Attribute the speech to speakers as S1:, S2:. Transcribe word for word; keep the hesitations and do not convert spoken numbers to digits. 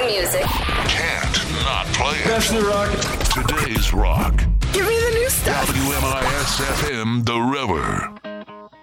S1: new music.
S2: Can't not play it.
S3: Best of the rock.
S2: Today's rock.
S1: Give me the new stuff.
S2: W M I S F M, The River.